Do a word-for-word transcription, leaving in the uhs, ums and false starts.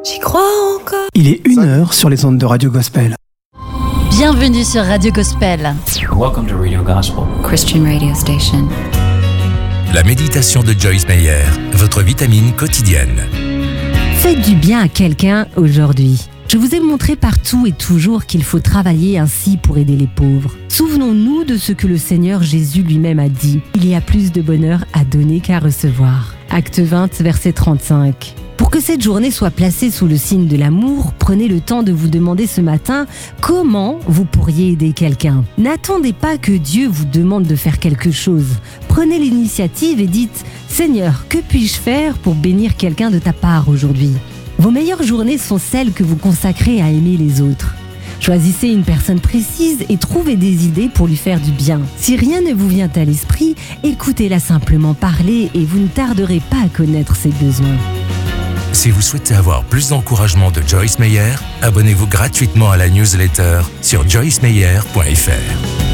J'y crois encore. Il est une heure sur les ondes de Radio Gospel. Bienvenue sur Radio Gospel. Welcome to Radio Gospel, Christian radio station. La méditation de Joyce Meyer, votre vitamine quotidienne. Faites du bien à quelqu'un aujourd'hui. Je vous ai montré partout et toujours qu'il faut travailler ainsi pour aider les pauvres. Souvenons-nous de ce que le Seigneur Jésus lui-même a dit. Il y a plus de bonheur à donner qu'à recevoir. Acte vingt, verset trente-cinq. Pour que cette journée soit placée sous le signe de l'amour, prenez le temps de vous demander ce matin comment vous pourriez aider quelqu'un. N'attendez pas que Dieu vous demande de faire quelque chose. Prenez l'initiative et dites « Seigneur, que puis-je faire pour bénir quelqu'un de ta part aujourd'hui ?» Vos meilleures journées sont celles que vous consacrez à aimer les autres. Choisissez une personne précise et trouvez des idées pour lui faire du bien. Si rien ne vous vient à l'esprit, écoutez-la simplement parler et vous ne tarderez pas à connaître ses besoins. Si vous souhaitez avoir plus d'encouragement de Joyce Meyer, abonnez-vous gratuitement à la newsletter sur joyce meyer point f r.